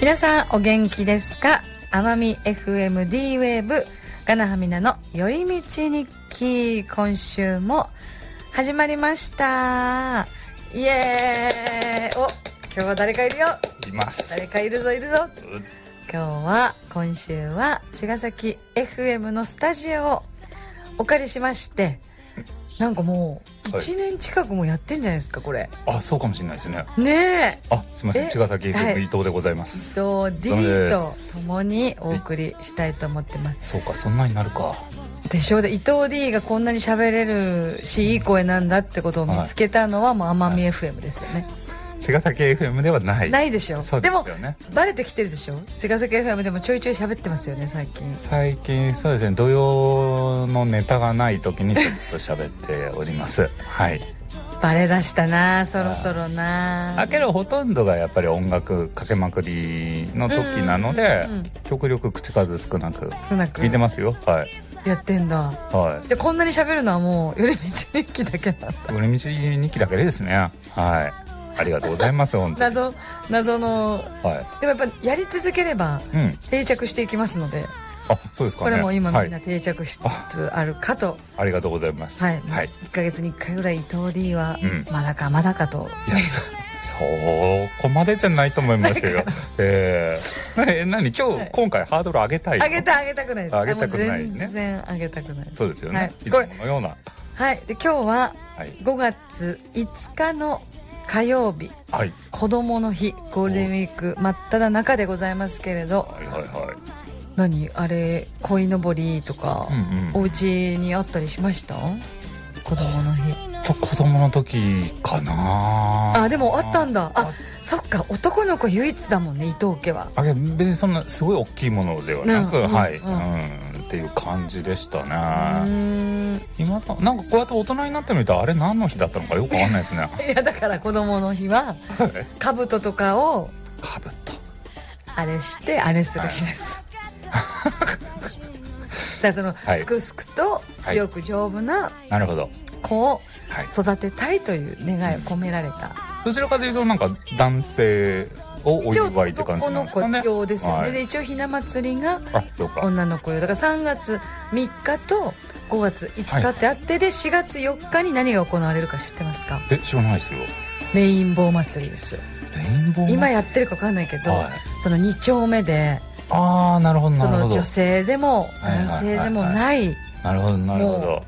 皆さんお元気ですか？奄美 FM D ウェーブガナハミナの寄り道日記、今週も始まりました。イエーイ。お、今日は誰かいるよ。 います。 誰かいるぞいるぞ。今週は茅ヶ崎 FM のスタジオをお借りしまして、なんかもう1年近くもやってんじゃないですかこれ。 あ、そうかもしれないですね。 ねえ。 あ、すみません、茅ヶ崎 FM 伊藤でございます。 伊藤 D と共にお送りしたいと思ってます。 そうか、そんなになるか。 でしょう。で伊藤 D がこんなに喋れるし、いい声なんだってことを見つけたのはもう奄美 FM ですよね。 茅ヶ崎 FM ではないでしょ。 そうですよね。 でもバレてきてるでしょ。茅ヶ崎 FM でもちょいちょい喋ってますよね最近。 そうですね、土曜のネタがない時にちょっと喋っておりますはい。 バレ出したな、そろそろな。 けどほとんどがやっぱり音楽かけまくりの時なので、極力口数少なく聞いてますよ。はい、 やってんだ。 はい。 じゃあこんなに喋るのはもう寄り道日記だけなんだ。 寄り道日記だけですね。はい、ありがとうございます本当に。 謎の、 はい、 でもやっぱやり続ければ定着していきますので、 あ、そうですかね。 これも今みんな定着しつつあるかと。 ありがとうございます。 はい、1ヶ月に1回ぐらい伊藤 D はまだかと。 いや、そこまでじゃないと思いますよ。今回ハードル上げたいの？上げたくないです。 上げたくないね。 全然上げたくない。 そうですよね。いつものような。 はい。で今日は5月5日の火曜日、子供の日、ゴールデンウィーク真っ只中でございますけれど、何あれ、鯉のぼりとか、お家にあったりしました？子供の日。 子供の時かな。 あ、でもあったんだ。あ、そっか、男の子唯一だもんね、伊藤家は。 別にそんなすごい大きいものではなく、っていう感じでしたね。今なんかこうやって大人になってみると、あれ何の日だったのかよくわかんないですね。 いや、だから子供の日は兜とかをあれしてあれする日です。だからすくすくと強く丈夫な子を育てたいという願いを込められた。 どちらかというとなんか男性をお祝いって感じなんですかね。 一応男の子用ですよね。で一応ひな祭りが女の子用だから3月3日と5月5日ってあって、で4月4日に何が行われるか知ってますか？ 知らないですよ。 レインボー祭りです。今やってるか分かんないけど、その2丁目で、 なるほどなるほど、 その女性でも男性でもない、 なるほどなるほど、